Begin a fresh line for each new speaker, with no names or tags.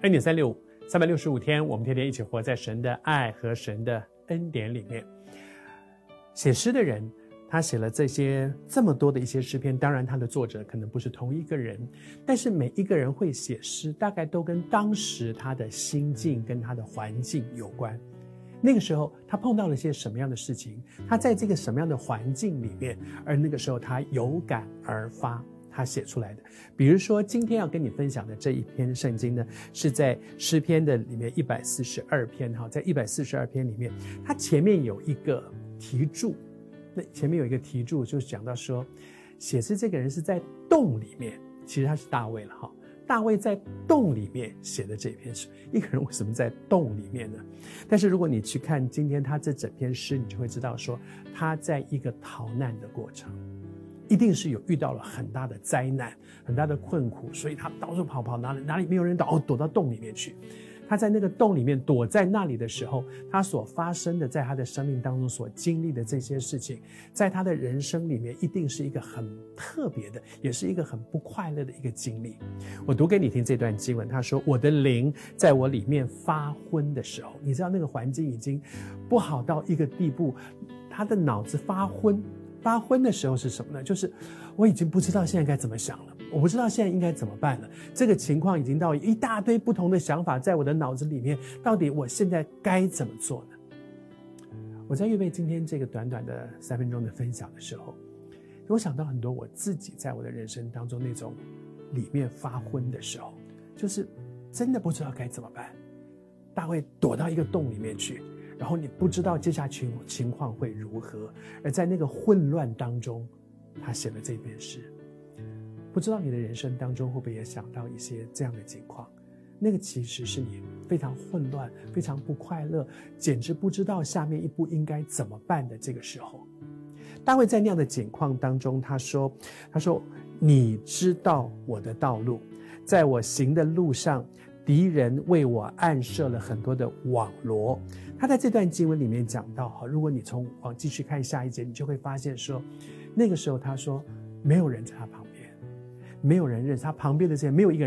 恩典365 365天，我们天天一起活在神的爱和神的恩典里面。写诗的人，他写了这么多的一些诗篇，当然他的作者可能不是同一个人，但是每一个人会写诗，大概都跟当时他的心境跟他的环境有关。那个时候他碰到了些什么样的事情，他在这个什么样的环境里面，而那个时候他有感而发，他写出来的。比如说今天要跟你分享的这一篇圣经呢，是在诗篇的里面142篇，在142篇里面，它前面有一个题注，那前面有一个题注就是讲到说，写诗这个人是在洞里面，其实他是大卫了哈。大卫在洞里面写的这篇诗，一个人为什么在洞里面呢？但是如果你去看今天他这整篇诗，你就会知道说，他在一个逃难的过程，一定是有遇到了很大的灾难，很大的困苦，所以他到处跑，哪里没有人躲到洞里面去。他在那个洞里面躲在那里的时候，他所发生的，在他的生命当中所经历的这些事情，在他的人生里面一定是一个很特别的，也是一个很不快乐的一个经历。我读给你听这段经文，他说，我的灵在我里面发昏的时候，你知道那个环境已经不好到一个地步，他的脑子发昏的时候是什么呢？就是我已经不知道现在该怎么想了，我不知道现在应该怎么办了。这个情况已经到一大堆不同的想法在我的脑子里面，到底我现在该怎么做呢？我在预备今天这个短短的3分钟的分享的时候，我想到很多我自己在我的人生当中那种里面发昏的时候，就是真的不知道该怎么办。大卫躲到一个洞里面去，然后你不知道接下来情况会如何，而在那个混乱当中，他写了这篇诗。不知道你的人生当中会不会也想到一些这样的情况？那个其实是你非常混乱、非常不快乐，简直不知道下面一步应该怎么办的这个时候。大卫在那样的境况当中，他说你知道我的道路，在我行的路上，敌人为我暗设了很多的网罗。他在这段经文里面讲到，如果你继续看下一节，你就会发现说，那个时候他说没有人在他旁边，没有人认识他旁边的这些，没有一个人